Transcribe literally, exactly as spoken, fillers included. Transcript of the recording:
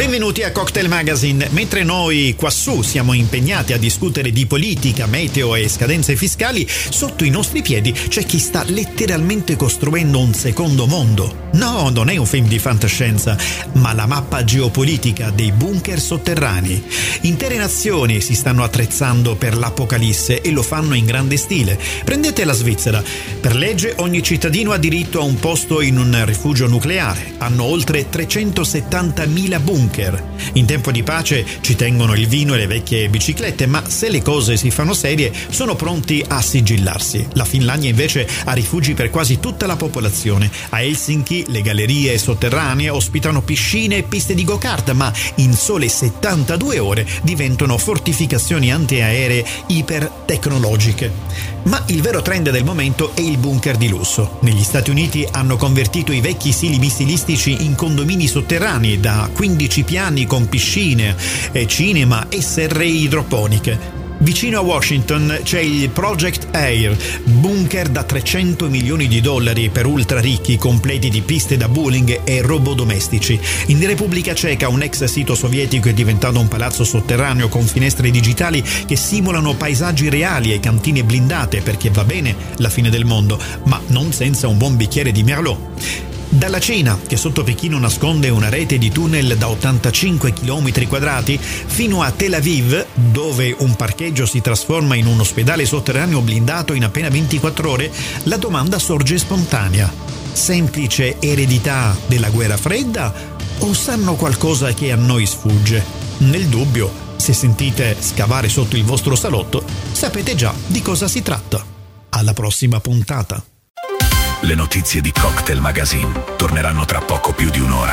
Benvenuti a Cocktail Magazine. Mentre noi quassù siamo impegnati a discutere di politica, meteo e scadenze fiscali, sotto i nostri piedi c'è chi sta letteralmente costruendo un secondo mondo. No, non è un film di fantascienza, ma la mappa geopolitica dei bunker sotterranei. Intere nazioni si stanno attrezzando per l'apocalisse e lo fanno in grande stile. Prendete la Svizzera. Per legge ogni cittadino ha diritto a un posto in un rifugio nucleare. Hanno oltre trecentosettantamila bunker. In tempo di pace ci tengono il vino e le vecchie biciclette, ma se le cose si fanno serie sono pronti a sigillarsi. La Finlandia invece ha rifugi per quasi tutta la popolazione. A Helsinki le gallerie sotterranee ospitano piscine e piste di go-kart, ma in sole settantadue ore diventano fortificazioni antiaeree ipertecnologiche. Ma il vero trend del momento è il bunker di lusso. Negli Stati Uniti hanno convertito i vecchi sili missilistici in condomini sotterranei da quindici piani con piscine, cinema e serre idroponiche. Vicino a Washington c'è il Project Air, bunker da trecento milioni di dollari per ultra ricchi completi di piste da bowling e robot domestici. In Repubblica Ceca un ex sito sovietico è diventato un palazzo sotterraneo con finestre digitali che simulano paesaggi reali e cantine blindate, perché va bene la fine del mondo, ma non senza un buon bicchiere di Merlot. Dalla Cina, che sotto Pechino nasconde una rete di tunnel da ottantacinque chilometri quadrati, fino a Tel Aviv, dove un parcheggio si trasforma in un ospedale sotterraneo blindato in appena ventiquattro ore, la domanda sorge spontanea. Semplice eredità della guerra fredda o sanno qualcosa che a noi sfugge? Nel dubbio, se sentite scavare sotto il vostro salotto, sapete già di cosa si tratta. Alla prossima puntata. Le notizie di Cocktail Magazine torneranno tra poco più di un'ora.